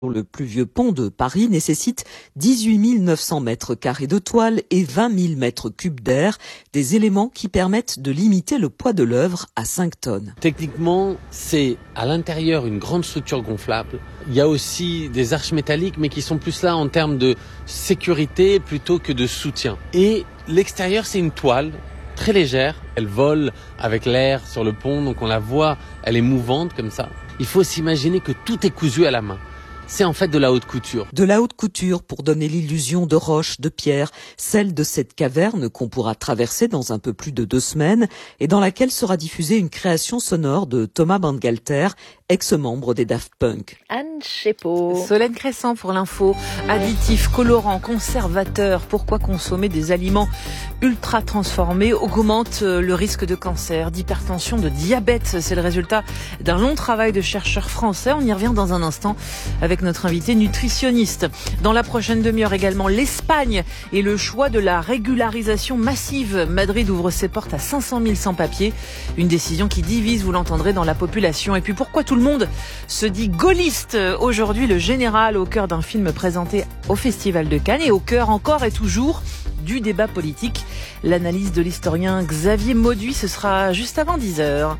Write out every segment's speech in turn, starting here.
Le plus vieux pont de Paris nécessite 18 900 mètres carrés de toile et 20 000 mètres cubes d'air, des éléments qui permettent de limiter le poids de l'œuvre à 5 tonnes. Techniquement, c'est à l'intérieur une grande structure gonflable. Il y a aussi des arches métalliques, mais qui sont plus là en termes de sécurité plutôt que de soutien. Et l'extérieur, c'est une toile très légère. Elle vole avec l'air sur le pont, donc on la voit, elle est mouvante comme ça. Il faut s'imaginer que tout est cousu à la main. C'est en fait de la haute couture. De la haute couture pour donner l'illusion de roche, de pierre, celle de cette caverne qu'on pourra traverser dans un peu plus de 2 semaines et dans laquelle sera diffusée une création sonore de Thomas Bangalter, ex-membre des Daft Punk. Anne Chepeau. Solène Crescent pour l'info. Additifs, colorants, conservateurs. Pourquoi consommer des aliments ultra transformés augmente le risque de cancer, d'hypertension, de diabète? C'est le résultat d'un long travail de chercheurs français. On y revient dans un instant avec notre invité nutritionniste. Dans la prochaine demi-heure également, l'Espagne et le choix de la régularisation massive. Madrid ouvre ses portes à 500 000 sans-papiers. Une décision qui divise, vous l'entendrez, dans la population. Et puis pourquoi tout le monde se dit gaulliste aujourd'hui? Le général au cœur d'un film présenté au Festival de Cannes et au cœur encore et toujours du débat politique. L'analyse de l'historien Xavier Mauduit, ce sera juste avant 10h.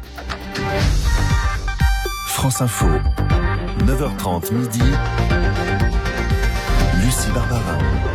France Info, 9h30 midi. Lucie Barbara.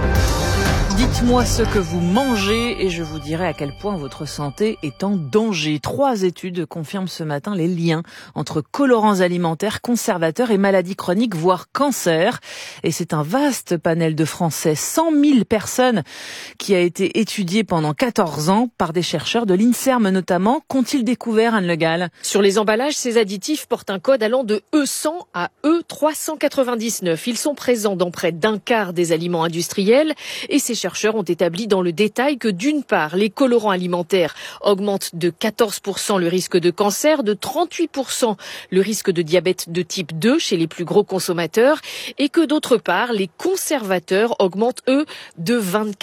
Dites-moi ce que vous mangez et je vous dirai à quel point votre santé est en danger. 3 études confirment ce matin les liens entre colorants alimentaires, conservateurs et maladies chroniques, voire cancer. Et c'est un vaste panel de Français, 100 000 personnes, qui a été étudié pendant 14 ans par des chercheurs de l'INSERM notamment. Qu'ont-ils découvert, Anne Le Gall? Sur les emballages, ces additifs portent un code allant de E100 à E399. Ils sont présents dans près d'un quart des aliments industriels et ces chercheurs ont établi dans le détail que d'une part, les colorants alimentaires augmentent de 14% le risque de cancer, de 38% le risque de diabète de type 2 chez les plus gros consommateurs et que d'autre part, les conservateurs augmentent eux de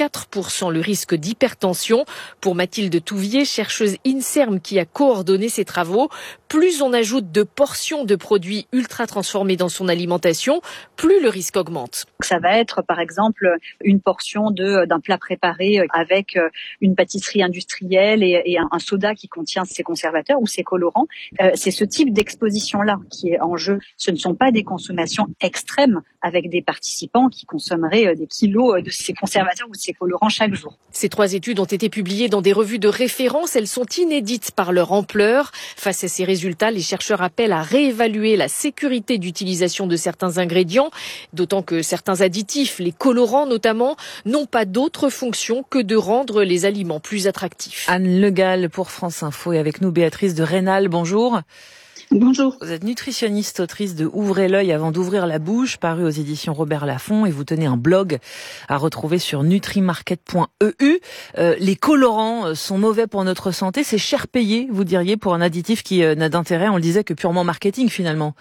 24% le risque d'hypertension. Pour Mathilde Touvier, chercheuse INSERM qui a coordonné ces travaux, plus on ajoute de portions de produits ultra transformés dans son alimentation, plus le risque augmente. Ça va être par exemple une portion d'un plat préparé avec une pâtisserie industrielle et un soda qui contient ces conservateurs ou ces colorants. C'est ce type d'exposition-là qui est en jeu. Ce ne sont pas des consommations extrêmes avec des participants qui consommeraient des kilos de ces conservateurs ou de ces colorants chaque jour. Ces 3 études ont été publiées dans des revues de référence. Elles sont inédites par leur ampleur. Face à ces résultats, les chercheurs appellent à réévaluer la sécurité d'utilisation de certains ingrédients, d'autant que certains additifs, les colorants notamment, n'ont pas d'autre fonction que de rendre les aliments plus attractifs. Anne Le Gall pour France Info et avec nous Béatrice de Rênal. Bonjour. Bonjour. Vous êtes nutritionniste, autrice de Ouvrez l'œil avant d'ouvrir la bouche, paru aux éditions Robert Laffont, et vous tenez un blog à retrouver sur nutrimarket.eu. Les colorants sont mauvais pour notre santé, c'est cher payé, vous diriez, pour un additif qui n'a d'intérêt, on le disait, que purement marketing finalement.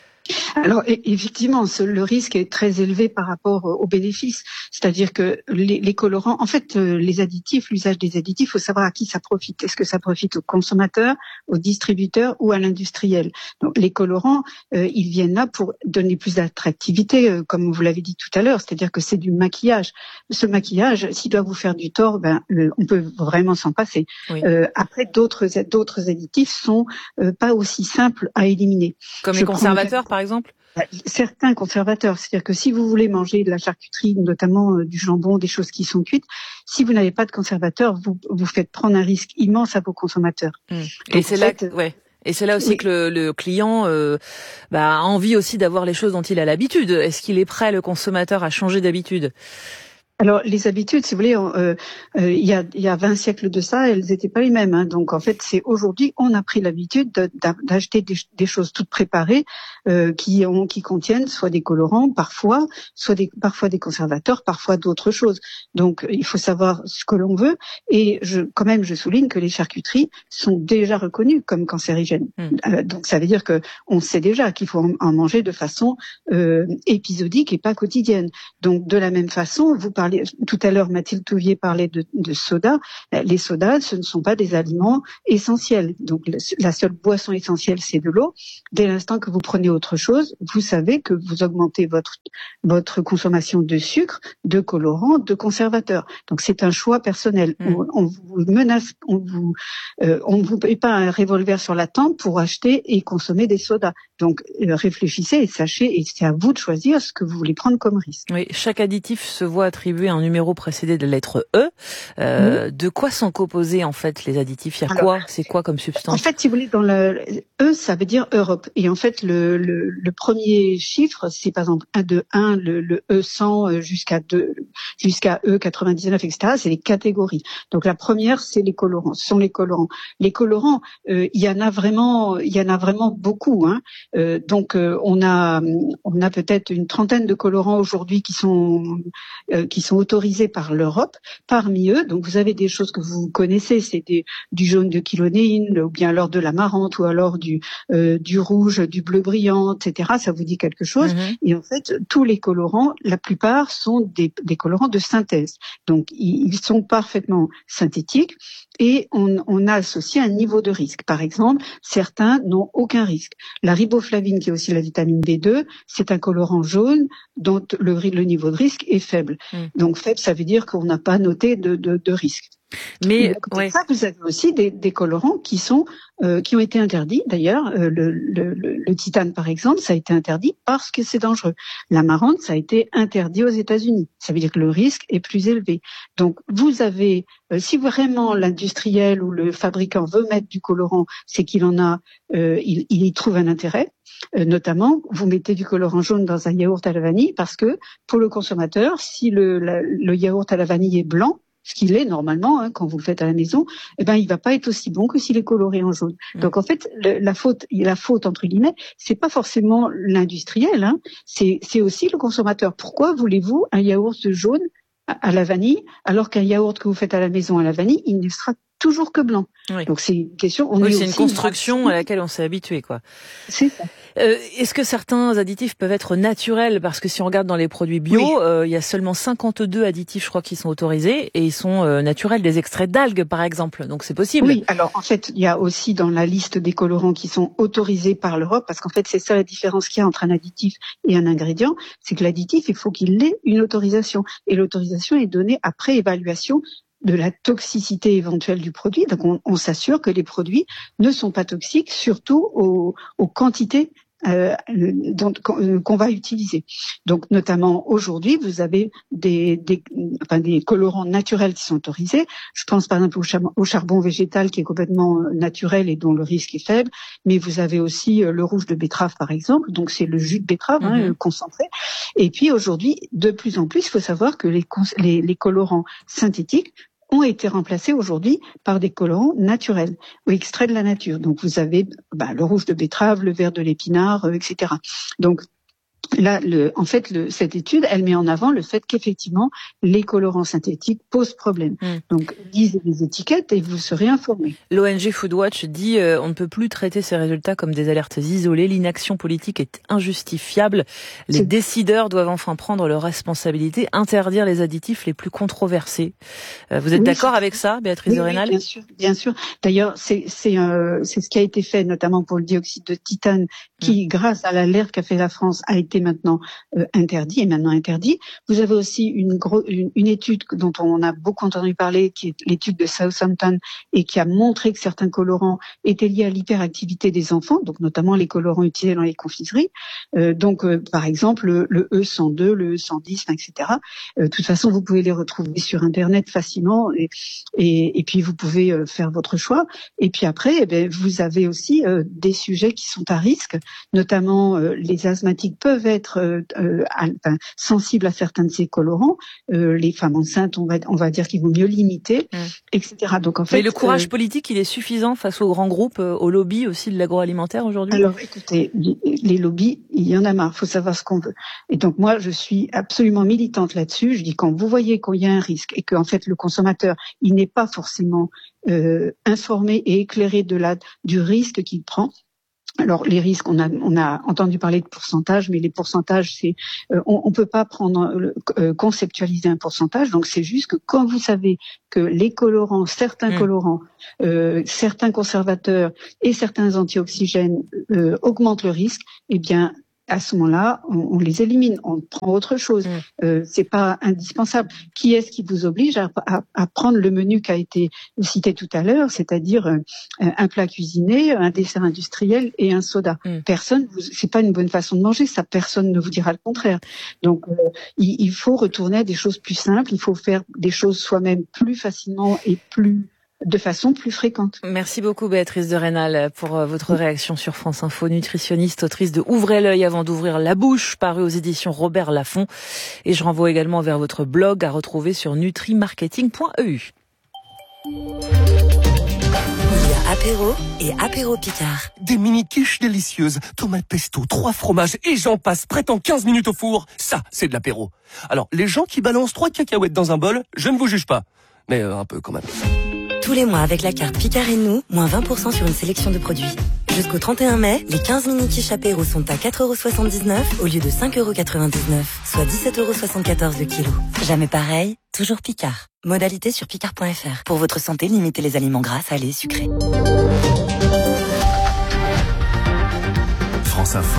Alors effectivement, le risque est très élevé par rapport aux bénéfices. C'est-à-dire que les colorants, en fait, les additifs, l'usage des additifs, il faut savoir à qui ça profite. Est-ce que ça profite aux consommateurs, aux distributeurs ou à l'industriel? Donc les colorants, ils viennent là pour donner plus d'attractivité, comme vous l'avez dit tout à l'heure. C'est-à-dire que c'est du maquillage. Ce maquillage, s'il doit vous faire du tort, on peut vraiment s'en passer. Oui. Après, d'autres additifs sont pas aussi simples à éliminer. Comme les conservateurs, par exemple? Certains conservateurs, c'est-à-dire que si vous voulez manger de la charcuterie, notamment du jambon, des choses qui sont cuites, si vous n'avez pas de conservateur, vous faites prendre un risque immense à vos consommateurs. Et c'est là aussi que le client a envie aussi d'avoir les choses dont il a l'habitude. Est-ce qu'il est prêt, le consommateur, à changer d'habitude? Alors, les habitudes, si vous voulez, il y a 20 siècles de ça, elles n'étaient pas les mêmes. Hein. Donc, en fait, c'est aujourd'hui, on a pris l'habitude d'acheter des choses toutes préparées qui contiennent soit des colorants, parfois des conservateurs, parfois d'autres choses. Donc, il faut savoir ce que l'on veut. Et je souligne que les charcuteries sont déjà reconnues comme cancérigènes. Donc, ça veut dire que on sait déjà qu'il faut en manger de façon épisodique et pas quotidienne. Donc, de la même façon, vous parlez parliez tout à l'heure, Mathilde Touvier parlait de soda. Les sodas, ce ne sont pas des aliments essentiels. Donc la seule boisson essentielle, c'est de l'eau. Dès l'instant que vous prenez autre chose, vous savez que vous augmentez votre consommation de sucre, de colorants, de conservateurs. Donc c'est un choix personnel. On vous menace, on vous paye pas un revolver sur la tempe pour acheter et consommer des sodas. Donc réfléchissez et sachez, et c'est à vous de choisir ce que vous voulez prendre comme risque. Oui, chaque additif se voit attribuer un numéro précédé de la lettre E. De quoi sont composés en fait les additifs? Il y a quoi? C'est quoi comme substance? En fait, si vous voulez, dans le E, ça veut dire Europe. Et en fait, le premier chiffre, c'est par exemple 1 de 1, le E100 jusqu'à E99, etc. C'est les catégories. Donc la première, c'est les colorants. Ce sont les colorants. Les colorants, il y en a vraiment beaucoup. Hein. Donc on a peut-être une trentaine de colorants aujourd'hui qui sont autorisés par l'Europe. Parmi eux, donc vous avez des choses que vous connaissez, c'est du jaune de chilonéine, ou bien alors de l'amarante, ou alors du rouge, du bleu brillant, etc. Ça vous dit quelque chose. Et en fait, tous les colorants, la plupart sont des colorants de synthèse. Donc ils sont parfaitement synthétiques et on a associé un niveau de risque. Par exemple, certains n'ont aucun risque. La riboflavine, qui est aussi la vitamine B2, c'est un colorant jaune dont le niveau de risque est faible. Donc faible, ça veut dire qu'on n'a pas noté de risque. Mais ça, vous avez aussi des colorants qui ont été interdits. D'ailleurs, le titane, par exemple, ça a été interdit parce que c'est dangereux. L'amarante, ça a été interdit aux États-Unis. Ça veut dire que le risque est plus élevé. Donc, vous avez, si vraiment l'industriel ou le fabricant veut mettre du colorant, c'est qu'il en a, il y trouve un intérêt. Notamment, vous mettez du colorant jaune dans un yaourt à la vanille parce que pour le consommateur, si le yaourt à la vanille est blanc, ce qu'il est normalement, hein, quand vous le faites à la maison, eh ben il va pas être aussi bon que s'il est coloré en jaune. Donc en fait, la faute entre guillemets, c'est pas forcément l'industriel, hein, c'est aussi le consommateur. Pourquoi voulez-vous un yaourt jaune à la vanille alors qu'un yaourt que vous faites à la maison à la vanille, il ne sera toujours que blanc. Donc c'est une question. C'est une construction à laquelle on s'est habitué, quoi. C'est ça. Est-ce que certains additifs peuvent être naturels? Parce que si on regarde dans les produits bio, il y a seulement 52 additifs, je crois, qui sont autorisés et ils sont naturels, des extraits d'algues, par exemple. Donc c'est possible. Oui. Alors en fait, il y a aussi dans la liste des colorants qui sont autorisés par l'Europe, parce qu'en fait c'est ça la différence qu'il y a entre un additif et un ingrédient, c'est que l'additif, il faut qu'il ait une autorisation et l'autorisation est donnée après évaluation de la toxicité éventuelle du produit. Donc on s'assure que les produits ne sont pas toxiques, surtout aux quantités qu'on va utiliser. Donc notamment aujourd'hui, vous avez des colorants naturels qui sont autorisés. Je pense par exemple au charbon végétal qui est complètement naturel et dont le risque est faible, mais vous avez aussi le rouge de betterave par exemple, donc c'est le jus de betterave concentré. Et puis aujourd'hui, de plus en plus, il faut savoir que les colorants synthétiques ont été remplacés aujourd'hui par des colorants naturels ou extraits de la nature. Donc vous avez le rouge de betterave, le vert de l'épinard, etc. Donc là, cette étude, elle met en avant le fait qu'effectivement, les colorants synthétiques posent problème. Donc, lisez les étiquettes et vous serez informés. L'ONG Foodwatch dit on ne peut plus traiter ces résultats comme des alertes isolées. L'inaction politique est injustifiable. Les décideurs doivent enfin prendre leurs responsabilités, interdire les additifs les plus controversés. Vous êtes d'accord avec ça, Béatrice de Rênal? Oui, bien sûr. D'ailleurs, c'est ce qui a été fait, notamment pour le dioxyde de titane, qui, grâce à l'alerte qu'a fait la France, a été maintenant interdit. Vous avez aussi une étude dont on a beaucoup entendu parler, qui est l'étude de Southampton et qui a montré que certains colorants étaient liés à l'hyperactivité des enfants, donc notamment les colorants utilisés dans les confiseries. Par exemple, le E102, le E110, etc. De toute façon, vous pouvez les retrouver sur Internet facilement et puis vous pouvez faire votre choix. Et puis après, vous avez aussi des sujets qui sont à risque, notamment les asthmatiques peuvent être sensibles à certains de ces colorants. Les femmes enceintes, on va dire qu'il vaut mieux limiter, etc. Donc en fait, mais le courage politique, il est suffisant face aux grands groupes, aux lobbies aussi de l'agroalimentaire aujourd'hui? Alors écoutez, les lobbies, il y en a marre, il faut savoir ce qu'on veut. Et donc moi, je suis absolument militante là-dessus. Je dis quand vous voyez qu'il y a un risque et qu'en fait le consommateur, il n'est pas forcément informé et éclairé du risque qu'il prend, Alors les risques, on a entendu parler de pourcentage, mais les pourcentages, on peut pas conceptualiser un pourcentage. Donc c'est juste que quand vous savez que les colorants, certains colorants, certains conservateurs et certains antioxygènes augmentent le risque, eh bien à ce moment-là, on les élimine, on prend autre chose. C'est pas indispensable. Qui est-ce qui vous oblige à prendre le menu qui a été cité tout à l'heure, c'est-à-dire un plat cuisiné, un dessert industriel et un soda. Personne, c'est pas une bonne façon de manger, ça personne ne vous dira le contraire. Donc il faut retourner à des choses plus simples, il faut faire des choses soi-même plus facilement et de façon plus fréquente. Merci beaucoup Béatrice de Rênal pour votre réaction sur France Info, nutritionniste, autrice de Ouvrez l'œil avant d'ouvrir la bouche, paru aux éditions Robert Laffont. Et je renvoie également vers votre blog à retrouver sur nutrimarketing.eu. Il y a apéro et apéro Picard. Des mini quiches délicieuses, tomate pesto, 3 fromages et j'en passe, prêt en 15 minutes au four. Ça, c'est de l'apéro. Alors, les gens qui balancent 3 cacahuètes dans un bol, je ne vous juge pas. Mais un peu quand même. Tous les mois, avec la carte Picard et nous, moins 20% sur une sélection de produits. Jusqu'au 31 mai, les 15 mini-quiches apéro sont à 4,79€ au lieu de 5,99€, soit 17,74€ le kilo. Jamais pareil, toujours Picard. Modalité sur picard.fr. Pour votre santé, limitez les aliments gras, salés, sucrés. France Info.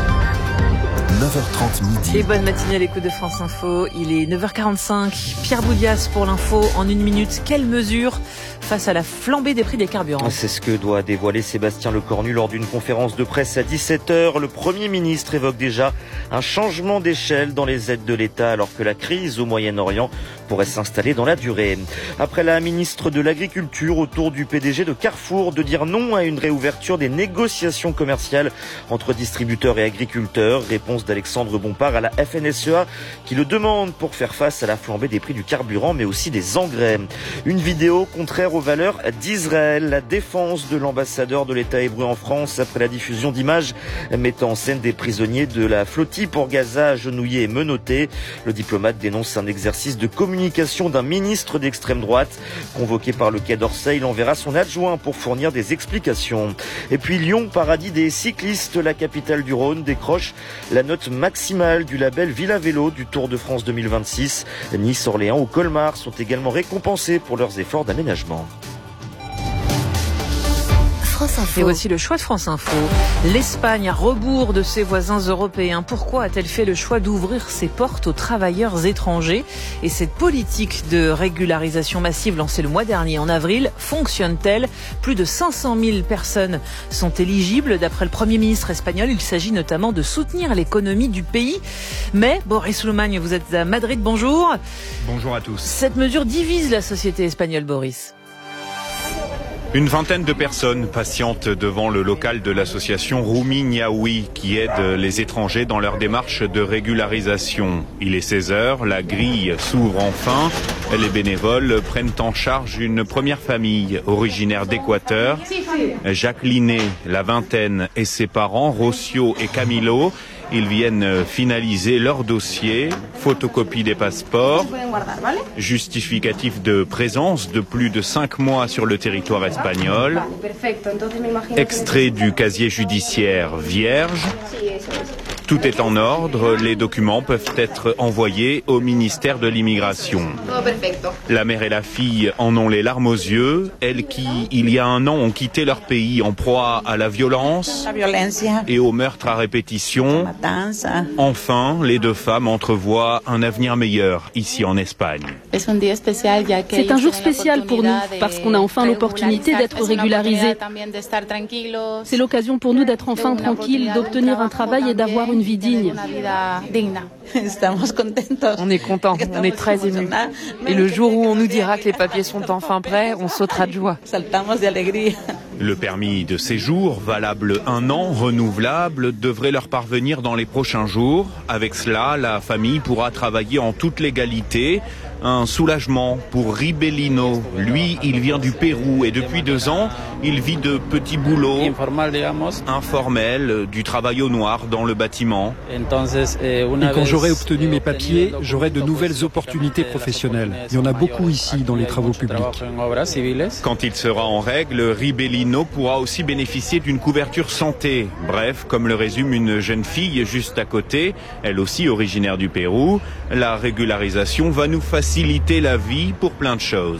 9h30 midi. Et bonne matinée à l'écoute de France Info. Il est 9h45. Pierre Boudias pour l'info en 1 minute. Quelles mesures face à la flambée des prix des carburants? C'est ce que doit dévoiler Sébastien Lecornu lors d'une conférence de presse à 17h. Le Premier ministre évoque déjà un changement d'échelle dans les aides de l'État alors que la crise au Moyen-Orient pourrait s'installer dans la durée. Après la ministre de l'Agriculture au tour du PDG de Carrefour de dire non à une réouverture des négociations commerciales entre distributeurs et agriculteurs. Réponse d'Alexandre Bompard à la FNSEA qui le demande pour faire face à la flambée des prix du carburant mais aussi des engrais. Une vidéo contraire aux valeurs d'Israël. La défense de l'ambassadeur de l'État hébreu en France après la diffusion d'images mettant en scène des prisonniers de la flottille pour Gaza agenouillés et menottés. Le diplomate dénonce un exercice de communication d'un ministre d'extrême droite. Convoqué par le Quai d'Orsay, il enverra son adjoint pour fournir des explications. Et puis Lyon, paradis des cyclistes, la capitale du Rhône décroche la note maximale du label Villa Vélo du Tour de France 2026. Nice, Orléans ou Colmar sont également récompensés pour leurs efforts d'aménagement. Et voici le choix de France Info. L'Espagne à rebours de ses voisins européens. Pourquoi a-t-elle fait le choix d'ouvrir ses portes aux travailleurs étrangers? Et cette politique de régularisation massive lancée le mois dernier en avril fonctionne-t-elle? Plus de 500 000 personnes sont éligibles. D'après le Premier ministre espagnol, il s'agit notamment de soutenir l'économie du pays. Mais Boris Loumagne, vous êtes à Madrid, bonjour. Bonjour à tous. Cette mesure divise la société espagnole, Boris. Une vingtaine de personnes patientent devant le local de l'association Roumi Niaoui qui aide les étrangers dans leur démarche de régularisation. Il est 16h, la grille s'ouvre enfin. Les bénévoles prennent en charge une première famille originaire d'Équateur. Jacqueline, la vingtaine, et ses parents, Rocio et Camilo. Ils viennent finaliser leur dossier, photocopie des passeports, justificatif de présence de plus de 5 mois sur le territoire espagnol, extrait du casier judiciaire vierge. Tout est en ordre, les documents peuvent être envoyés au ministère de l'Immigration. La mère et la fille en ont les larmes aux yeux, elles qui, il y a 1 an, ont quitté leur pays en proie à la violence et au meurtre à répétition. Enfin, les 2 femmes entrevoient un avenir meilleur ici en Espagne. C'est un jour spécial pour nous parce qu'on a enfin l'opportunité d'être régularisés. C'est l'occasion pour nous d'être enfin tranquilles, d'obtenir un travail et d'avoir une vie digne. On est content, on est très émus. Et le jour où on nous dira que les papiers sont enfin prêts, on sautera de joie. Le permis de séjour, valable 1 an, renouvelable, devrait leur parvenir dans les prochains jours. Avec cela, la famille pourra travailler en toute légalité. Un soulagement pour Ribelino. Lui, il vient du Pérou et depuis 2 ans, il vit de petits boulots informels, du travail au noir dans le bâtiment. Et quand j'aurai obtenu mes papiers, j'aurai de nouvelles opportunités professionnelles. Il y en a beaucoup ici dans les travaux publics. Quand il sera en règle, Ribelino pourra aussi bénéficier d'une couverture santé. Bref, comme le résume une jeune fille juste à côté, elle aussi originaire du Pérou, la régularisation va nous faciliter la vie pour plein de choses.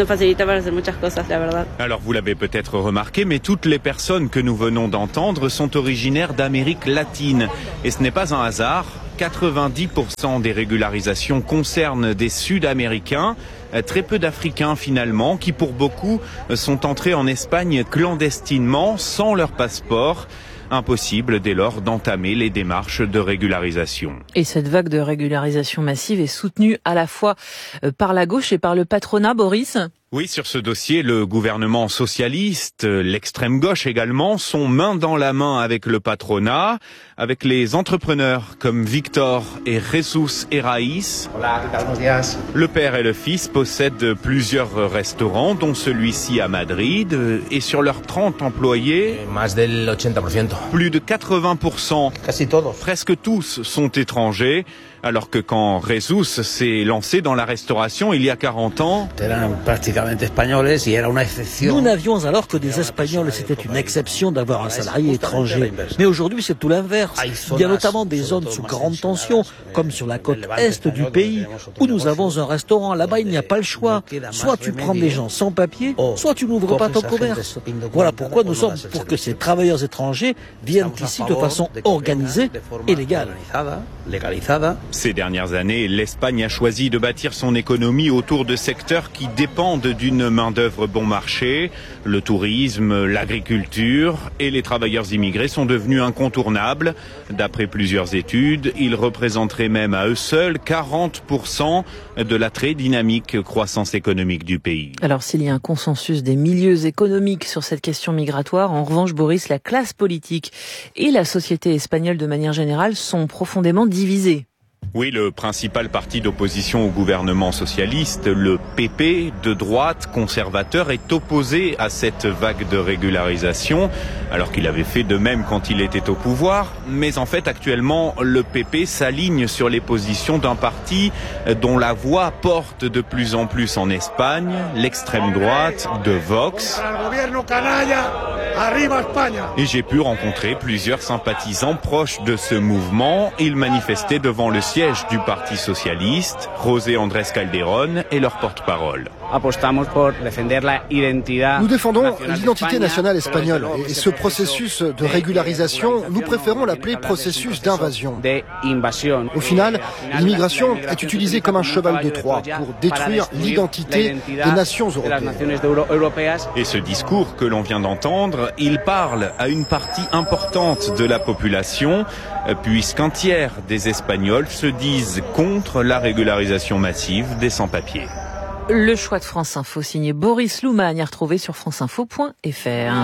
Alors vous l'avez peut-être remarqué, mais toutes les personnes que nous venons d'entendre sont originaires d'Amérique latine. Et ce n'est pas un hasard. 90% des régularisations concernent des Sud-Américains, très peu d'Africains finalement, qui pour beaucoup sont entrés en Espagne clandestinement, sans leur passeport. Impossible dès lors d'entamer les démarches de régularisation. Et cette vague de régularisation massive est soutenue à la fois par la gauche et par le patronat, Boris ? Oui, sur ce dossier, le gouvernement socialiste, l'extrême gauche également, sont main dans la main avec le patronat, avec les entrepreneurs comme Victor et Jesus Herraiz. Le père et le fils possèdent plusieurs restaurants, dont celui-ci à Madrid, et sur leurs 30 employés, plus de 80%, presque tous sont étrangers. Alors que quand Jesus s'est lancé dans la restauration il y a 40 ans, nous n'avions alors que des Espagnols, c'était une exception d'avoir un salarié étranger. Mais aujourd'hui c'est tout l'inverse. Il y a notamment des zones sous grande tension, comme sur la côte est du pays, où nous avons un restaurant. Là-bas il n'y a pas le choix. Soit tu prends des gens sans papier, soit tu n'ouvres pas ton commerce. Voilà pourquoi nous sommes pour que ces travailleurs étrangers viennent ici de façon organisée et légale. Ces dernières années, l'Espagne a choisi de bâtir son économie autour de secteurs qui dépendent d'une main-d'œuvre bon marché. Le tourisme, l'agriculture et les travailleurs immigrés sont devenus incontournables. D'après plusieurs études, ils représenteraient même à eux seuls 40% de la très dynamique croissance économique du pays. Alors s'il y a un consensus des milieux économiques sur cette question migratoire, en revanche, Boris, la classe politique et la société espagnole de manière générale sont profondément divisées. Oui, le principal parti d'opposition au gouvernement socialiste, le PP, de droite, conservateur, est opposé à cette vague de régularisation, alors qu'il avait fait de même quand il était au pouvoir. Mais en fait, actuellement, le PP s'aligne sur les positions d'un parti dont la voix porte de plus en plus en Espagne, l'extrême droite de Vox. Et j'ai pu rencontrer plusieurs sympathisants proches de ce mouvement. Ils manifestaient devant le siège du Parti socialiste, José Andrés Calderón est leur porte-parole. Nous défendons l'identité nationale espagnole et ce processus de régularisation, nous préférons l'appeler processus d'invasion. Au final, l'immigration est utilisée comme un cheval de Troie pour détruire l'identité des nations européennes. Et ce discours que l'on vient d'entendre, il parle à une partie importante de la population, puisqu'un tiers des Espagnols se disent contre la régularisation massive des sans-papiers. Le choix de France Info signé Boris Loumagne à retrouver sur franceinfo.fr.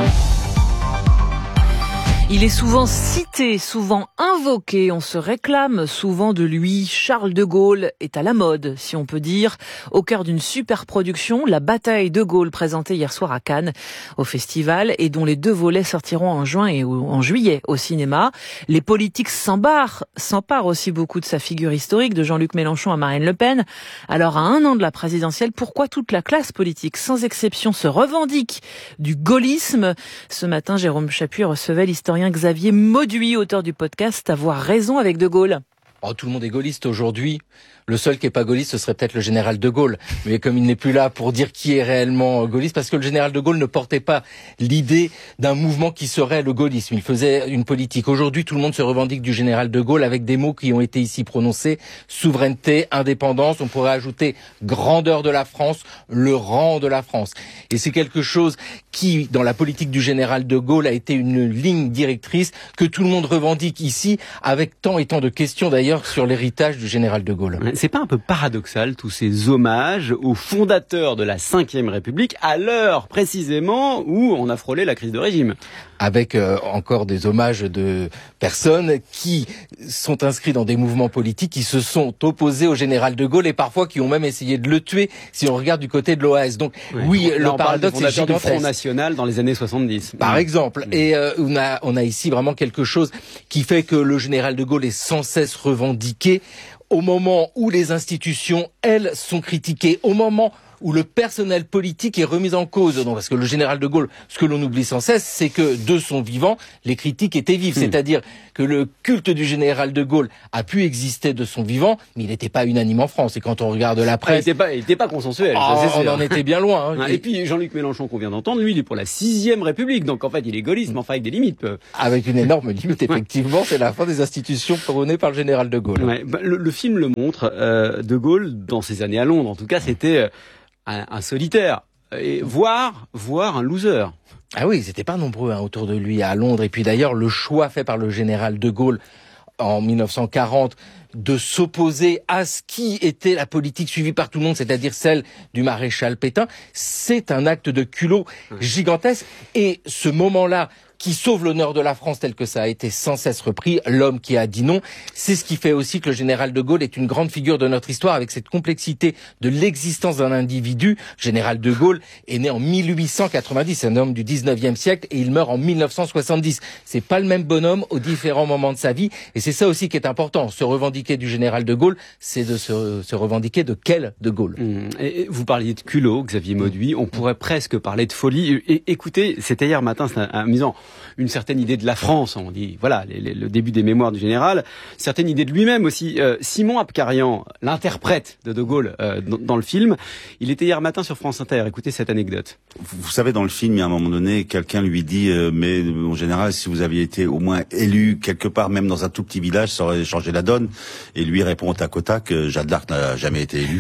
Il est souvent cité, souvent invoqué, on se réclame souvent de lui. Charles de Gaulle est à la mode, si on peut dire. Au cœur d'une super production, La Bataille de Gaulle, présentée hier soir à Cannes, au festival, et dont les 2 volets sortiront en juin et en juillet au cinéma. Les politiques s'emparent aussi beaucoup de sa figure historique, de Jean-Luc Mélenchon à Marine Le Pen. Alors, à 1 an de la présidentielle, pourquoi toute la classe politique, sans exception, se revendique du gaullisme? Ce matin, Jérôme Chappuis recevait l'historien Xavier Mauduit, auteur du podcast Avoir raison avec De Gaulle. Oh, tout le monde est gaulliste aujourd'hui. Le seul qui est pas gaulliste, ce serait peut-être le général de Gaulle. Mais comme il n'est plus là pour dire qui est réellement gaulliste, parce que le général de Gaulle ne portait pas l'idée d'un mouvement qui serait le gaullisme. Il faisait une politique. Aujourd'hui, tout le monde se revendique du général de Gaulle avec des mots qui ont été ici prononcés. Souveraineté, indépendance, on pourrait ajouter grandeur de la France, le rang de la France. Et c'est quelque chose qui, dans la politique du général de Gaulle, a été une ligne directrice que tout le monde revendique ici, avec tant et tant de questions d'ailleurs d'ailleurs sur l'héritage du général de Gaulle. C'est pas un peu paradoxal tous ces hommages aux fondateurs de la Ve République à l'heure précisément où on a frôlé la crise de régime? Avec encore des hommages de personnes qui sont inscrits dans des mouvements politiques, qui se sont opposés au général de Gaulle et parfois qui ont même essayé de le tuer si on regarde du côté de l'OAS. Donc oui, le paradoxe est gigantesque. Du Front National dans les années 70. Par exemple. Et on a ici vraiment quelque chose qui fait que le général de Gaulle est sans cesse revendiqué au moment où les institutions, elles, sont critiquées, au moment où le personnel politique est remis en cause. Donc, parce que le général de Gaulle, ce que l'on oublie sans cesse, c'est que de son vivant, les critiques étaient vives. C'est-à-dire que le culte du général de Gaulle a pu exister de son vivant, mais il n'était pas unanime en France. Et quand on regarde la presse... Il n'était pas consensuel, ça, c'est sûr. On en était bien loin. Et puis Jean-Luc Mélenchon qu'on vient d'entendre, lui, il est pour la 6e République. Donc en fait, il est gaulliste, mais enfin avec des limites. Avec une énorme limite, effectivement. C'est la fin des institutions prônées par le général de Gaulle. Le film le montre. De Gaulle, dans ses années à Londres, en tout cas, c'était... un solitaire, et voire un loser. Ah oui, ils n'étaient pas nombreux autour de lui à Londres. Et puis d'ailleurs, le choix fait par le général de Gaulle en 1940 de s'opposer à ce qui était la politique suivie par tout le monde, c'est-à-dire celle du maréchal Pétain, c'est un acte de culot gigantesque. Et ce moment-là, qui sauve l'honneur de la France tel que ça a été sans cesse repris, l'homme qui a dit non, c'est ce qui fait aussi que le général de Gaulle est une grande figure de notre histoire avec cette complexité de l'existence d'un individu. Général de Gaulle est né en 1890, c'est un homme du 19e siècle et il meurt en 1970. C'est pas le même bonhomme aux différents moments de sa vie et c'est ça aussi qui est important. Se revendiquer du général de Gaulle, c'est de se revendiquer de quel de Gaulle. Et vous parliez de culot, Xavier Mauduit, on pourrait presque parler de folie. Et écoutez, c'était hier matin, c'est amusant. Une certaine idée de la France, on dit, voilà, le début des mémoires du général, certaine idée de lui-même aussi. Simon Abkarian, l'interprète de Gaulle dans le film, il était hier matin sur France Inter. Écoutez cette anecdote. Vous savez, dans le film, il y a un moment donné, quelqu'un lui dit mais en général, si vous aviez été au moins élu quelque part, même dans un tout petit village, ça aurait changé la donne. Et lui répond au tac au tac, Jeanne d'Arc n'a jamais été élue.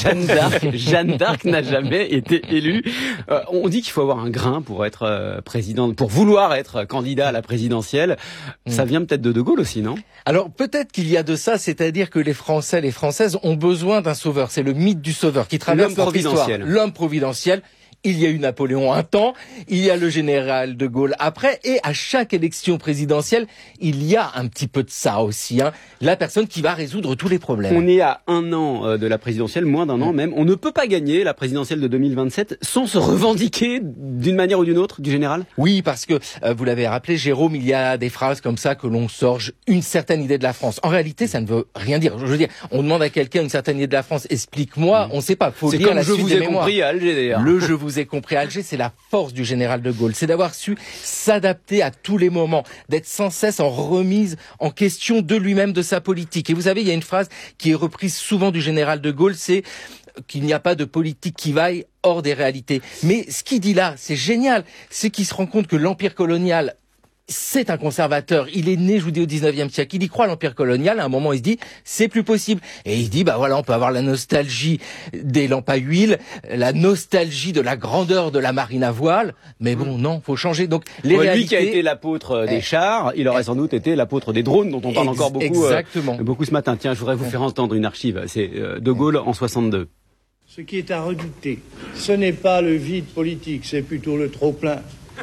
Jeanne d'Arc n'a jamais été élue. On dit qu'il faut avoir un grain pour être président, pour vouloir être candidat à la présidentielle. Ça vient peut-être de Gaulle aussi, non? Alors peut-être qu'il y a de ça, c'est-à-dire que les Français, les Françaises ont besoin d'un sauveur. C'est le mythe du sauveur qui traverse notre histoire. L'homme providentiel. Il y a eu Napoléon un temps, il y a le général de Gaulle après, et à chaque élection présidentielle, il y a un petit peu de ça aussi, la personne qui va résoudre tous les problèmes. On est à 1 an de la présidentielle, moins d'1 an même. On ne peut pas gagner la présidentielle de 2027 sans se revendiquer d'une manière ou d'une autre du général? Oui, parce que, vous l'avez rappelé, Jérôme, il y a des phrases comme ça que l'on sort une certaine idée de la France. En réalité, ça ne veut rien dire. Je veux dire, on demande à quelqu'un une certaine idée de la France, explique-moi, on ne sait pas. Faut lire la suite des mémoires. C'est comme je vous ai compris à Alger d'ailleurs. Le je vous ai compris à Alger, c'est la force du général de Gaulle. C'est d'avoir su s'adapter à tous les moments, d'être sans cesse en remise en question de lui-même, de sa politique. Et vous savez, il y a une phrase qui est reprise souvent du général de Gaulle, c'est qu'il n'y a pas de politique qui vaille hors des réalités. Mais ce qu'il dit là, c'est génial. C'est qu'il se rend compte que l'empire colonial, c'est un conservateur. Il est né, je vous dis, au 19e siècle. Il y croit à l'empire colonial. À un moment, il se dit, c'est plus possible. Et il se dit, bah voilà, on peut avoir la nostalgie des lampes à huile, la nostalgie de la grandeur de la marine à voile. Mais bon, non, faut changer. Donc, les réalités... Lui qui a été l'apôtre des chars, il aurait sans doute été l'apôtre des drones, dont on parle encore beaucoup ce matin. Tiens, je voudrais vous faire entendre une archive. C'est de Gaulle en 62. Ce qui est à redouter, ce n'est pas le vide politique, c'est plutôt le trop-plein.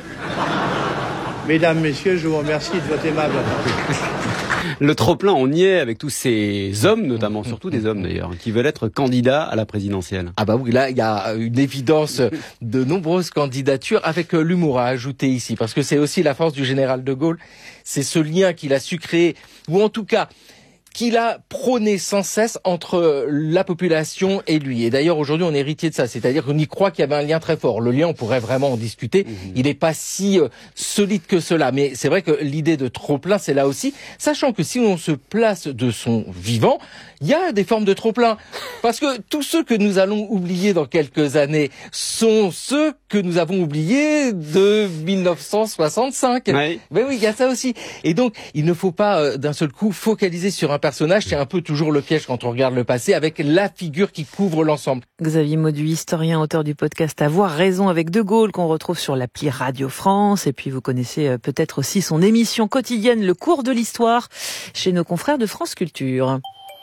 Mesdames, Messieurs, je vous remercie de votre aimable attention. Le trop-plein, on y est avec tous ces hommes, notamment, surtout des hommes d'ailleurs, qui veulent être candidats à la présidentielle. Ah bah oui, là, il y a une évidence de nombreuses candidatures avec l'humour à ajouter ici, parce que c'est aussi la force du général de Gaulle, c'est ce lien qu'il a su créer, ou en tout cas, qu'il a prôné sans cesse entre la population et lui. Et d'ailleurs, aujourd'hui, on est héritier de ça. C'est-à-dire qu'on y croit qu'il y avait un lien très fort. Le lien, on pourrait vraiment en discuter. Il n'est pas si solide que cela. Mais c'est vrai que l'idée de trop-plein, c'est là aussi. Sachant que si on se place de son vivant, il y a des formes de trop-plein. Parce que tous ceux que nous allons oublier dans quelques années sont ceux que nous avons oubliés de 1965. Oui. Mais oui, il y a ça aussi. Et donc, il ne faut pas d'un seul coup focaliser sur un personnage, c'est un peu toujours le piège quand on regarde le passé, avec la figure qui couvre l'ensemble. Xavier Mauduit, historien, auteur du podcast Avoir raison avec De Gaulle, qu'on retrouve sur l'appli Radio France. Et puis vous connaissez peut-être aussi son émission quotidienne Le cours de l'histoire chez nos confrères de France Culture.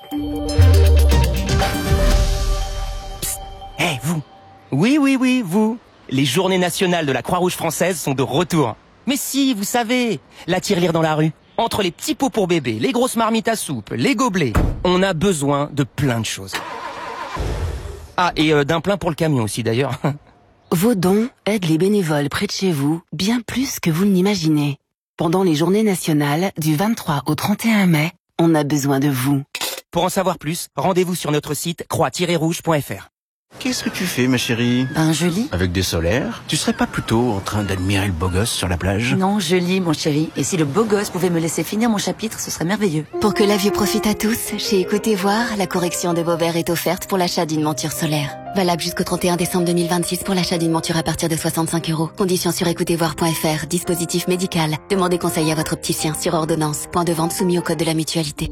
Psst, vous. Oui, vous. Les journées nationales de la Croix-Rouge française sont de retour. Mais si, vous savez, la tirelire dans la rue. Entre les petits pots pour bébé, les grosses marmites à soupe, les gobelets, on a besoin de plein de choses. Ah, et d'un plein pour le camion aussi d'ailleurs. Vos dons aident les bénévoles près de chez vous bien plus que vous ne l'imaginez. Pendant les journées nationales du 23 au 31 mai, on a besoin de vous. Pour en savoir plus, rendez-vous sur notre site croix-rouge.fr. Qu'est-ce que tu fais, ma chérie? Je lis. Avec des solaires? Tu serais pas plutôt en train d'admirer le beau gosse sur la plage? Non, je lis, mon chéri. Et si le beau gosse pouvait me laisser finir mon chapitre, ce serait merveilleux. Pour que la vue profite à tous, chez Écoutez Voir, la correction de Beauvert est offerte pour l'achat d'une monture solaire. Valable jusqu'au 31 décembre 2026 pour l'achat d'une monture à partir de 65 €. Conditions sur écoutezvoir.fr. Dispositif médical. Demandez conseil à votre opticien sur ordonnance. Point de vente soumis au code de la mutualité.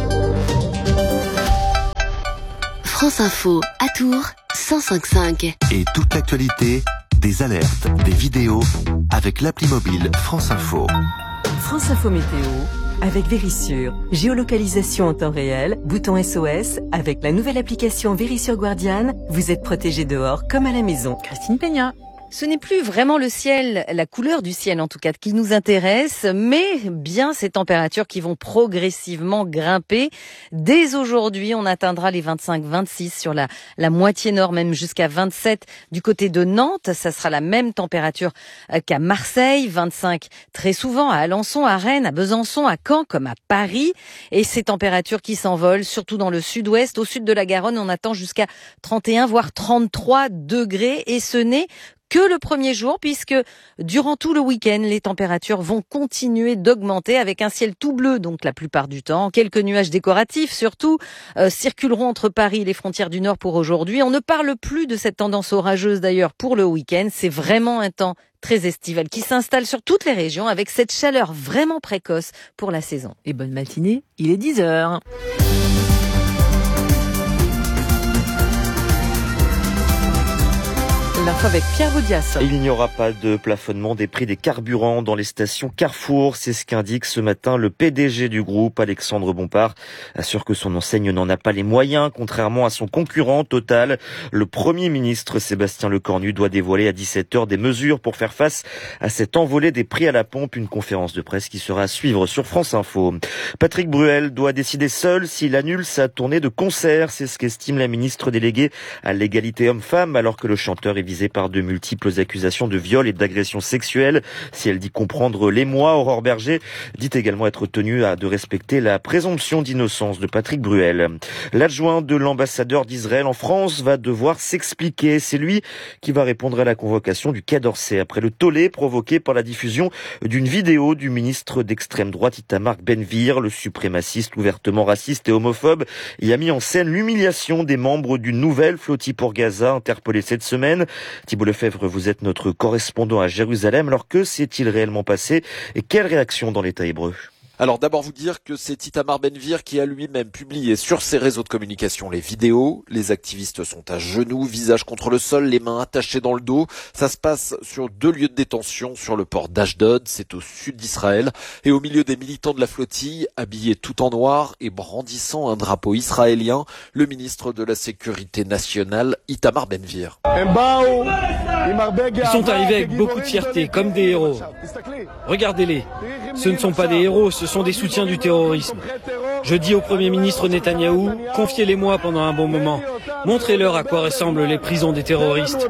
France Info, à Tours, 105.5. Et toute l'actualité, des alertes, des vidéos, avec l'appli mobile France Info. France Info Météo, avec Vérissure. Géolocalisation en temps réel, bouton SOS, avec la nouvelle application Vérissure Guardian, vous êtes protégé dehors comme à la maison. Christine Peña. Ce n'est plus vraiment le ciel, la couleur du ciel en tout cas, qui nous intéresse, mais bien ces températures qui vont progressivement grimper. Dès aujourd'hui, on atteindra les 25-26 sur la moitié nord, même jusqu'à 27 du côté de Nantes. Ça sera la même température qu'à Marseille, 25 très souvent à Alençon, à Rennes, à Besançon, à Caen, comme à Paris. Et ces températures qui s'envolent, surtout dans le sud-ouest, au sud de la Garonne, on attend jusqu'à 31 voire 33 degrés. Et ce n'est que le premier jour, puisque durant tout le week-end, les températures vont continuer d'augmenter avec un ciel tout bleu, donc la plupart du temps. Quelques nuages décoratifs, surtout, circuleront entre Paris et les frontières du Nord pour aujourd'hui. On ne parle plus de cette tendance orageuse d'ailleurs pour le week-end. C'est vraiment un temps très estival qui s'installe sur toutes les régions avec cette chaleur vraiment précoce pour la saison. Et bonne matinée, il est 10h. L'info avec Pierre Boudias. Il n'y aura pas de plafonnement des prix des carburants dans les stations Carrefour. C'est ce qu'indique ce matin le PDG du groupe, Alexandre Bompard, assure que son enseigne n'en a pas les moyens, contrairement à son concurrent Total. Le Premier ministre Sébastien Lecornu doit dévoiler à 17h des mesures pour faire face à cette envolée des prix à la pompe. Une conférence de presse qui sera à suivre sur France Info. Patrick Bruel doit décider seul s'il annule sa tournée de concert. C'est ce qu'estime la ministre déléguée à l'égalité homme-femme, alors que le chanteur est visé par de multiples accusations de viol et d'agression sexuelle. Si elle dit comprendre l'émoi, Aurore Berger dit également être tenue de respecter la présomption d'innocence de Patrick Bruel. L'adjoint de l'ambassadeur d'Israël en France va devoir s'expliquer. C'est lui qui va répondre à la convocation du Quai d'Orsay après le tollé provoqué par la diffusion d'une vidéo du ministre d'extrême droite Itamar Ben-Gvir. Le suprémaciste ouvertement raciste et homophobe y a mis en scène l'humiliation des membres d'une nouvelle flottille pour Gaza interpellée cette semaine. Thibault Lefebvre, vous êtes notre correspondant à Jérusalem. Alors que s'est-il réellement passé et quelle réaction dans l'État hébreu ? Alors d'abord vous dire que c'est Itamar Ben-Gvir qui a lui-même publié sur ses réseaux de communication les vidéos. Les activistes sont à genoux, visage contre le sol, les mains attachées dans le dos. Ça se passe sur 2 lieux de détention sur le port d'Ashdod, c'est au sud d'Israël. Et au milieu des militants de la flottille, habillés tout en noir et brandissant un drapeau israélien, le ministre de la Sécurité nationale, Itamar Ben-Gvir. Ils sont arrivés avec beaucoup de fierté, comme des héros. Regardez-les. Ce ne sont pas des héros, ce sont des soutiens du terrorisme. Je dis au Premier ministre Netanyahou, confiez-les-moi pendant un bon moment. Montrez-leur à quoi ressemblent les prisons des terroristes.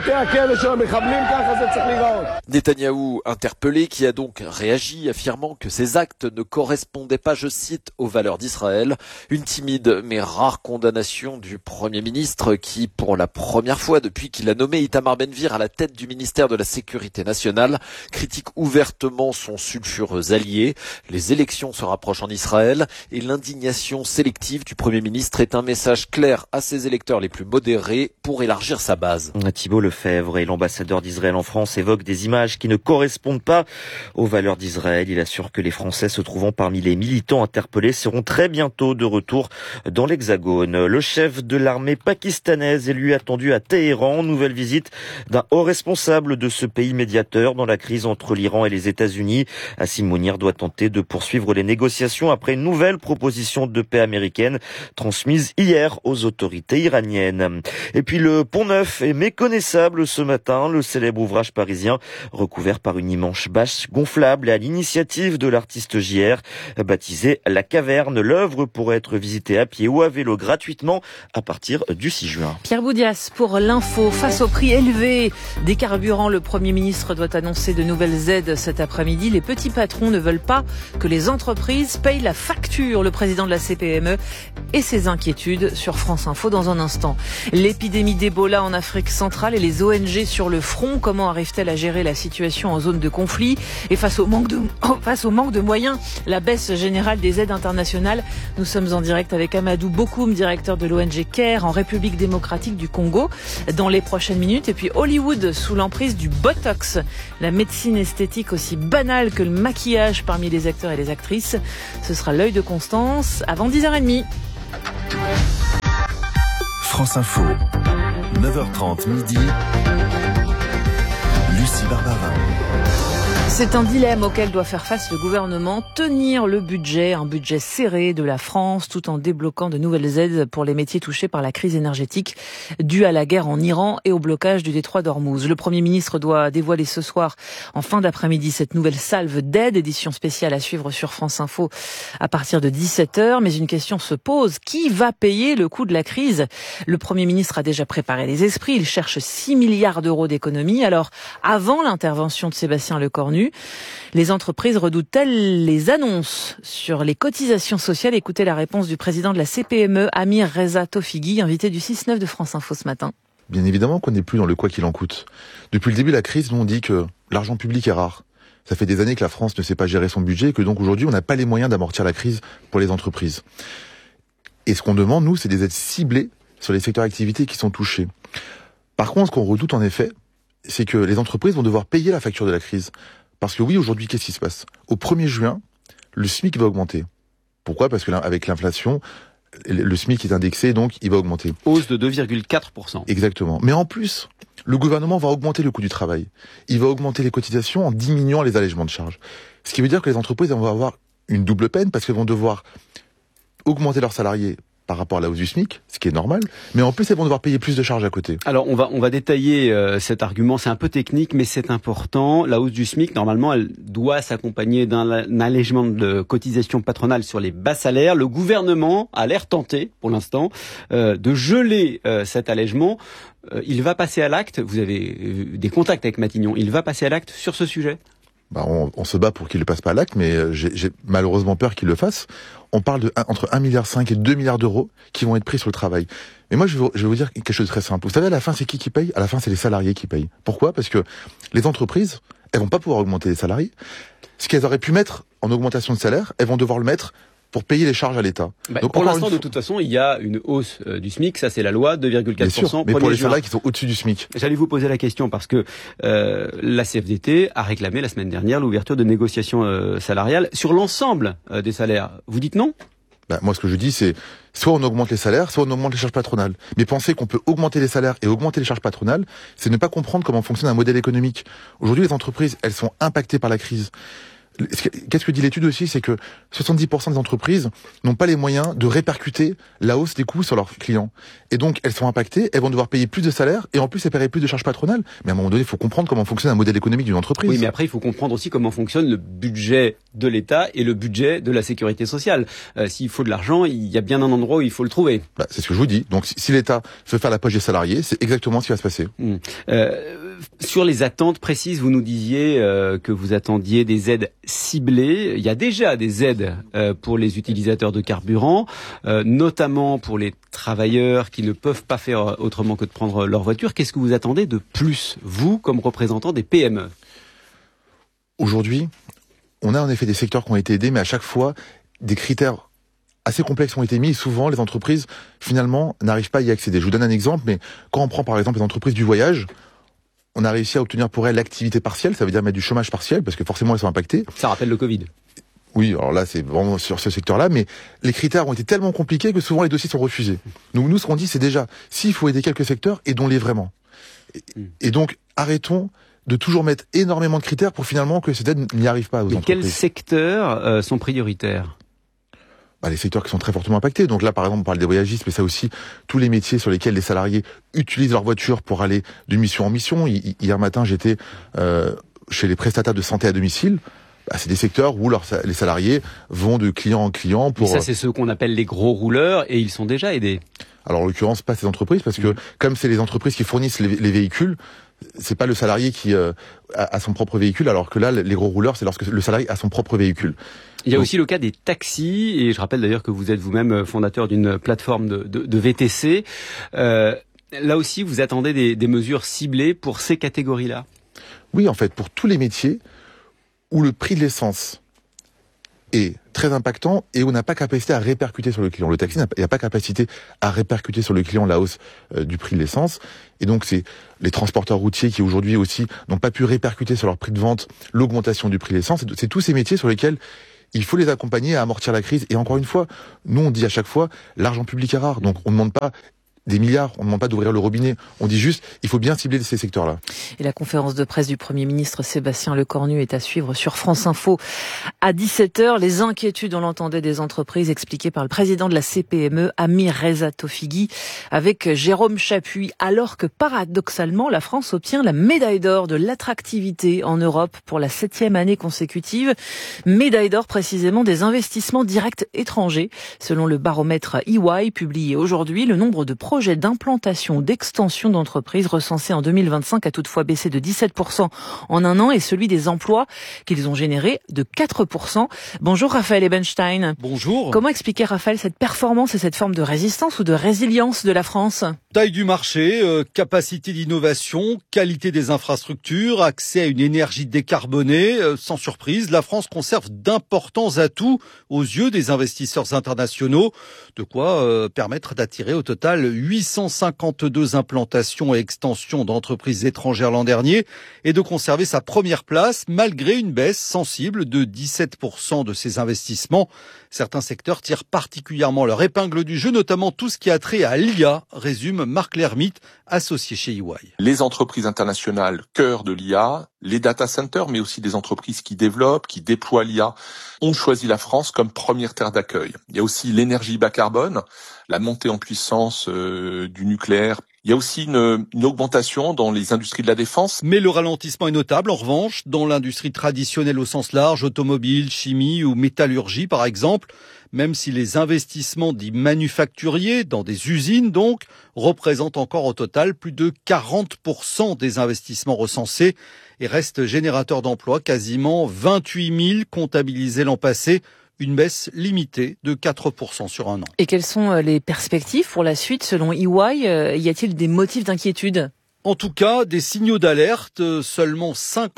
Netanyahou interpellé, qui a donc réagi, affirmant que ces actes ne correspondaient pas, je cite, aux valeurs d'Israël. Une timide mais rare condamnation du Premier ministre qui, pour la première fois depuis qu'il a nommé Itamar Ben-Gvir à la tête du ministère de la Sécurité nationale, critique ouvertement son sulfureux allié. Les élections se rapprochent en Israël et l'indignation sélective du Premier ministre est un message clair à ses électeurs les plus modérés pour élargir sa base. Thibault Lefebvre et l'ambassadeur d'Israël en France évoquent des images qui ne correspondent pas aux valeurs d'Israël. Il assure que les Français se trouvant parmi les militants interpellés seront très bientôt de retour dans l'Hexagone. Le chef de l'armée pakistanaise est lui attendu à Téhéran. Nouvelle visite d'un haut responsable de ce pays médiateur dans la crise entre l'Iran et les États-Unis. Hassim Mounir doit tenter de poursuivre les négociations après une nouvelle proposition de paix américaine transmise hier aux autorités iraniennes. Et puis le Pont Neuf est méconnaissable ce matin. Le célèbre ouvrage parisien recouvert par une immense bâche gonflable et à l'initiative de l'artiste JR baptisé La Caverne. L'œuvre pourrait être visitée à pied ou à vélo gratuitement à partir du 6 juin. Pierre Boudias pour l'info. Face au prix élevé des carburants, le Premier ministre doit annoncer de nouvelles aides cet après-midi. Les petits patrons ne veulent pas que les entreprises payent la facture. Le président de la CPME et ses inquiétudes sur France Info dans un instant. L'épidémie d'Ebola en Afrique centrale et les ONG sur le front. Comment arrivent-elles à gérer la situation en zone de conflit? Et face au manque de moyens, la baisse générale des aides internationales. Nous sommes en direct avec Amadou Bokoum, directeur de l'ONG CARE en République démocratique du Congo, dans les prochaines minutes. Et puis Hollywood sous l'emprise du Botox, la médecine esthétique aussi banale que le maquillage parmi les acteurs et les actrices. Ce sera l'œil de Constance avant 10h30. France Info, 9h30 midi, Lucie Barbarin. C'est un dilemme auquel doit faire face le gouvernement, tenir le budget, un budget serré de la France, tout en débloquant de nouvelles aides pour les métiers touchés par la crise énergétique due à la guerre en Iran et au blocage du détroit d'Ormuz. Le Premier ministre doit dévoiler ce soir, en fin d'après-midi, cette nouvelle salve d'aide, édition spéciale à suivre sur France Info à partir de 17h. Mais une question se pose, qui va payer le coût de la crise? Le Premier ministre a déjà préparé les esprits, il cherche 6 milliards d'euros d'économies. Alors, avant l'intervention de Sébastien Lecornu, les entreprises redoutent-elles les annonces sur les cotisations sociales? Écoutez la réponse du président de la CPME, Amir Reza Tofighi, invité du 6-9 de France Info ce matin. Bien évidemment qu'on n'est plus dans le quoi qu'il en coûte. Depuis le début de la crise, nous on dit que l'argent public est rare. Ça fait des années que la France ne sait pas gérer son budget et que donc aujourd'hui on n'a pas les moyens d'amortir la crise pour les entreprises. Et ce qu'on demande, nous, c'est des aides ciblées sur les secteurs d'activité qui sont touchés. Par contre, ce qu'on redoute en effet, c'est que les entreprises vont devoir payer la facture de la crise. Parce que oui, aujourd'hui, qu'est-ce qui se passe? Au 1er juin, le SMIC va augmenter. Pourquoi? Parce que là, avec l'inflation, le SMIC est indexé, donc il va augmenter. Hausse de 2,4%. Exactement. Mais en plus, le gouvernement va augmenter le coût du travail. Il va augmenter les cotisations en diminuant les allègements de charges. Ce qui veut dire que les entreprises vont avoir une double peine parce qu'elles vont devoir augmenter leurs salariés par rapport à la hausse du SMIC, ce qui est normal, mais en plus elles vont devoir payer plus de charges à côté. Alors on va détailler cet argument, c'est un peu technique mais c'est important. La hausse du SMIC, normalement, elle doit s'accompagner d'un allègement de cotisation patronale sur les bas salaires. Le gouvernement a l'air tenté, pour l'instant, de geler cet allègement. Il va passer à l'acte, vous avez des contacts avec Matignon, il va passer à l'acte sur ce sujet? On se bat pour qu'il ne passe pas à l'acte, mais j'ai malheureusement peur qu'il le fasse. On parle de entre 1,5 milliard et 2 milliards d'euros qui vont être pris sur le travail. Mais moi, je vais vous dire quelque chose de très simple. Vous savez, à la fin, c'est qui paye? À la fin, c'est les salariés qui payent. Pourquoi? Parce que les entreprises, elles vont pas pouvoir augmenter les salariés. Ce qu'elles auraient pu mettre en augmentation de salaire, elles vont devoir le mettre pour payer les charges à l'État. Donc pour l'instant, de toute façon, il y a une hausse du SMIC, ça c'est la loi, 2,4%. Mais pour les salariés qui sont au-dessus du SMIC. J'allais vous poser la question parce que la CFDT a réclamé la semaine dernière l'ouverture de négociations salariales sur l'ensemble des salaires. Vous dites non? Moi, ce que je dis, c'est soit on augmente les salaires, soit on augmente les charges patronales. Mais penser qu'on peut augmenter les salaires et augmenter les charges patronales, c'est ne pas comprendre comment fonctionne un modèle économique. Aujourd'hui, les entreprises, elles sont impactées par la crise. Qu'est-ce que dit l'étude aussi, c'est que 70% des entreprises n'ont pas les moyens de répercuter la hausse des coûts sur leurs clients. Et donc, elles sont impactées, elles vont devoir payer plus de salaires et en plus, elles paieraient plus de charges patronales. Mais à un moment donné, il faut comprendre comment fonctionne un modèle économique d'une entreprise. Oui, mais après, il faut comprendre aussi comment fonctionne le budget de l'État et le budget de la sécurité sociale. S'il faut de l'argent, il y a bien un endroit où il faut le trouver. C'est ce que je vous dis. Donc, si l'État veut faire la poche des salariés, c'est exactement ce qui va se passer. Sur les attentes précises, vous nous disiez que vous attendiez des aides ciblées. Il y a déjà des aides pour les utilisateurs de carburant, notamment pour les travailleurs qui ne peuvent pas faire autrement que de prendre leur voiture. Qu'est-ce que vous attendez de plus, vous, comme représentant des PME? Aujourd'hui, on a en effet des secteurs qui ont été aidés, mais à chaque fois, des critères assez complexes ont été mis et souvent les entreprises finalement n'arrivent pas à y accéder. Je vous donne un exemple, mais quand on prend par exemple les entreprises du voyage, on a réussi à obtenir pour elles l'activité partielle, ça veut dire mettre du chômage partiel parce que forcément elles sont impactées. Ça rappelle le Covid. Oui, alors là c'est vraiment sur ce secteur-là, mais les critères ont été tellement compliqués que souvent les dossiers sont refusés. Donc nous ce qu'on dit c'est déjà, s'il faut aider quelques secteurs, aidons-les vraiment. Et donc arrêtons de toujours mettre énormément de critères pour finalement que cette aide n'y arrive pas aux entreprises. Quels secteurs sont prioritaires ? Les secteurs qui sont très fortement impactés. Donc là, par exemple, on parle des voyagistes, mais ça aussi, tous les métiers sur lesquels les salariés utilisent leur voiture pour aller de mission en mission. Hier matin, j'étais chez les prestataires de santé à domicile. C'est des secteurs où les salariés vont de client en client pour... Et ça, c'est ceux qu'on appelle les gros rouleurs, et ils sont déjà aidés. Alors, en l'occurrence, pas ces entreprises, parce que comme c'est les entreprises qui fournissent les véhicules, c'est pas le salarié qui a son propre véhicule, alors que là, les gros rouleurs, c'est lorsque le salarié a son propre véhicule. Il y a aussi le cas des taxis, et je rappelle d'ailleurs que vous êtes vous-même fondateur d'une plateforme de VTC. Là aussi, vous attendez des mesures ciblées pour ces catégories-là ? Oui, en fait, pour tous les métiers où le prix de l'essence est très impactant et où on n'a pas capacité à répercuter sur le client. Le taxi n'a pas capacité à répercuter sur le client la hausse du prix de l'essence. Et donc, c'est les transporteurs routiers qui aujourd'hui aussi n'ont pas pu répercuter sur leur prix de vente l'augmentation du prix de l'essence. C'est tous ces métiers sur lesquels il faut les accompagner à amortir la crise. Et encore une fois, nous on dit à chaque fois, l'argent public est rare. Donc on ne demande pas des milliards, on ne demande pas d'ouvrir le robinet. On dit juste, il faut bien cibler ces secteurs-là. Et la conférence de presse du Premier ministre Sébastien Lecornu est à suivre sur France Info à 17h. Les inquiétudes, on l'entendait, des entreprises expliquées par le président de la CPME, Amir Reza Tofighi, avec Jérôme Chapuis, alors que paradoxalement, la France obtient la médaille d'or de l'attractivité en Europe pour la 7e année consécutive. Médaille d'or précisément des investissements directs étrangers. Selon le baromètre EY publié aujourd'hui, le nombre de projets d'implantation, d'extension d'entreprises recensés en 2025 a toutefois baissé de 17% en un an et celui des emplois qu'ils ont générés de 4%. Bonjour Raphaël Ebenstein. Bonjour. Comment expliquer, Raphaël, cette performance et cette forme de résistance ou de résilience de la France ? Taille du marché, capacité d'innovation, qualité des infrastructures, accès à une énergie décarbonée. Sans surprise, la France conserve d'importants atouts aux yeux des investisseurs internationaux. De quoi permettre d'attirer au total 852 implantations et extensions d'entreprises étrangères l'an dernier et de conserver sa première place malgré une baisse sensible de 17% de ses investissements. Certains secteurs tirent particulièrement leur épingle du jeu, notamment tout ce qui a trait à l'IA, résume Marc Lermite, associé chez EY. Les entreprises internationales, cœur de l'IA, les data centers, mais aussi des entreprises qui développent, qui déploient l'IA, ont choisi la France comme première terre d'accueil. Il y a aussi l'énergie bas carbone, la montée en puissance du nucléaire. Il y a aussi une augmentation dans les industries de la défense. Mais le ralentissement est notable, en revanche, dans l'industrie traditionnelle au sens large, automobile, chimie ou métallurgie par exemple, même si les investissements dits manufacturiers, dans des usines donc, représentent encore au total plus de 40% des investissements recensés et restent générateurs d'emplois, quasiment 28 000 comptabilisés l'an passé. Une baisse limitée de 4% sur un an. Et quelles sont les perspectives pour la suite selon EY ? Y a-t-il des motifs d'inquiétude ? En tout cas, des signaux d'alerte. Seulement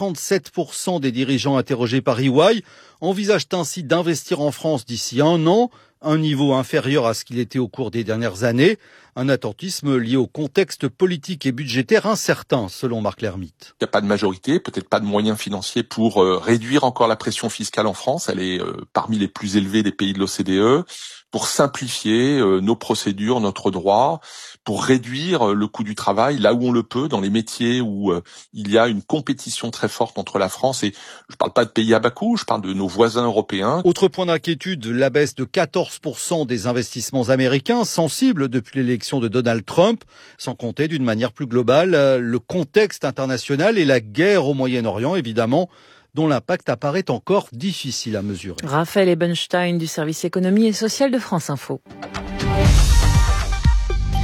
57% des dirigeants interrogés par EY envisagent ainsi d'investir en France d'ici un an, un niveau inférieur à ce qu'il était au cours des dernières années. Un attentisme lié au contexte politique et budgétaire incertain, selon Marc Lermite. Il n'y a pas de majorité, peut-être pas de moyens financiers pour réduire encore la pression fiscale en France. Elle est parmi les plus élevées des pays de l'OCDE. Pour simplifier nos procédures, notre droit, pour réduire le coût du travail là où on le peut, dans les métiers où il y a une compétition très forte entre la France et je ne parle pas de pays à bas coût, je parle de nos voisins européens. Autre point d'inquiétude, la baisse de 14% des investissements américains, sensibles depuis l'élection de Donald Trump, sans compter d'une manière plus globale le contexte international et la guerre au Moyen-Orient évidemment, dont l'impact apparaît encore difficile à mesurer. Raphaël Ebenstein du service économie et social de France Info. On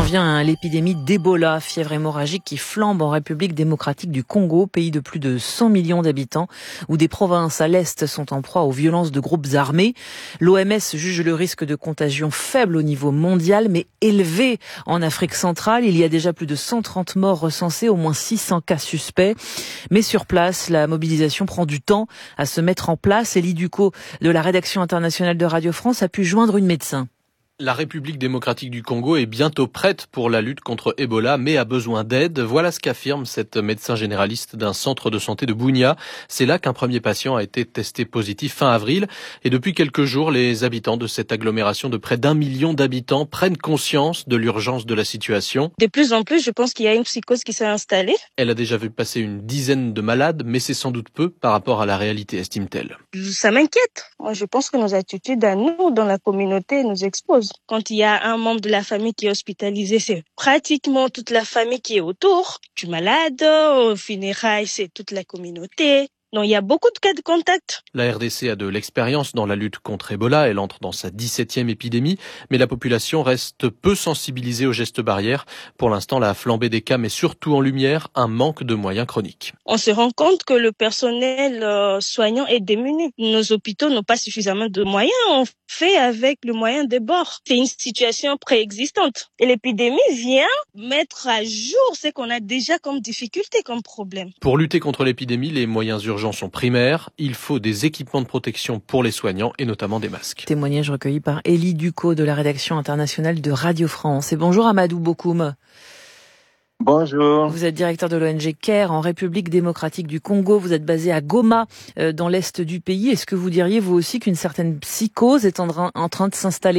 vient à l'épidémie d'Ebola, fièvre hémorragique qui flambe en République démocratique du Congo, pays de plus de 100 millions d'habitants, où des provinces à l'est sont en proie aux violences de groupes armés. L'OMS juge le risque de contagion faible au niveau mondial, mais élevé en Afrique centrale. Il y a déjà plus de 130 morts recensés, au moins 600 cas suspects. Mais sur place, la mobilisation prend du temps à se mettre en place. Elie Ducot de la rédaction internationale de Radio France a pu joindre une médecin. La République démocratique du Congo est bientôt prête pour la lutte contre Ebola, mais a besoin d'aide. Voilà ce qu'affirme cette médecin généraliste d'un centre de santé de Bunia. C'est là qu'un premier patient a été testé positif fin avril. Et depuis quelques jours, les habitants de cette agglomération de près d'1 million d'habitants prennent conscience de l'urgence de la situation. De plus en plus, je pense qu'il y a une psychose qui s'est installée. Elle a déjà vu passer une dizaine de malades, mais c'est sans doute peu par rapport à la réalité, estime-t-elle. Ça m'inquiète. Moi, je pense que nos attitudes à nous, dans la communauté, nous exposent. Quand il y a un membre de la famille qui est hospitalisé, c'est pratiquement toute la famille qui est autour. Tu es malade, au funérailles, c'est toute la communauté. Donc, il y a beaucoup de cas de contact. La RDC a de l'expérience dans la lutte contre Ebola. Elle entre dans sa 17e épidémie. Mais la population reste peu sensibilisée aux gestes barrières. Pour l'instant, la flambée des cas met surtout en lumière un manque de moyens chroniques. On se rend compte que le personnel soignant est démuni. Nos hôpitaux n'ont pas suffisamment de moyens. On fait avec le moyen des bords. C'est une situation préexistante. Et l'épidémie vient mettre à jour ce qu'on a déjà comme difficulté, comme problème. Pour lutter contre l'épidémie, les moyens urgents sont primaires. Il faut des équipements de protection pour les soignants et notamment des masques. Témoignage recueilli par Elie Ducot de la rédaction internationale de Radio France. Et bonjour Amadou Bokoum. Bonjour. Vous êtes directeur de l'ONG CARE en République démocratique du Congo. Vous êtes basé à Goma, dans l'est du pays. Est-ce que vous diriez vous aussi qu'une certaine psychose est en train de s'installer ?